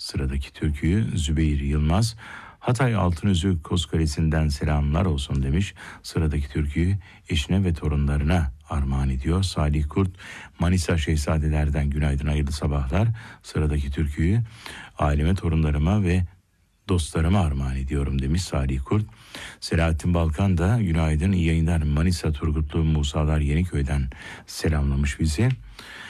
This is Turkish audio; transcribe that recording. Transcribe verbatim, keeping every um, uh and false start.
Sıradaki türküyü Zübeyir Yılmaz Hatay Altınözü Kozkalesi'nden selamlar olsun demiş. Sıradaki türküyü eşine ve torunlarına armağan ediyor. Salih Kurt Manisa Şehzadelerden günaydın, hayırlı sabahlar. Sıradaki türküyü aileme, torunlarıma ve dostlarıma armağan ediyorum demiş Salih Kurt. Selahattin Balkan da günaydın, iyi yayınlar, Manisa Turgutlu Musalar Yeniköy'den selamlamış bizi.